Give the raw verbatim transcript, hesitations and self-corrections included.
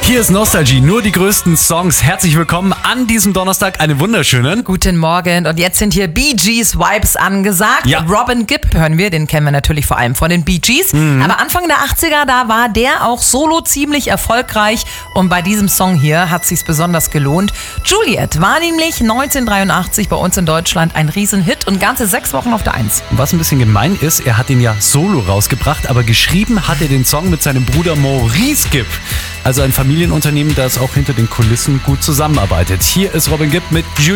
Hier ist Nostalgie, nur die größten Songs. Herzlich willkommen an diesem Donnerstag, einen wunderschönen Guten Morgen und jetzt sind hier Bee Gees Vibes angesagt. Ja. Robin Gibb hören wir, den kennen wir natürlich vor allem von den Bee Gees. Mhm. Aber Anfang der achtziger, da war der auch solo ziemlich erfolgreich und bei diesem Song hier hat es sich besonders gelohnt. Juliet war nämlich neunzehnhundertdreiundachtzig bei uns in Deutschland ein Riesenhit und ganze sechs Wochen auf der Eins. Was ein bisschen gemein ist, er hat ihn ja solo rausgebracht, aber geschrieben hat er den Song mit seinem Bruder Maurice Gibb. Also ein Familienunternehmen, das auch hinter den Kulissen gut zusammenarbeitet. Hier ist Robin Gibb mit Juliet.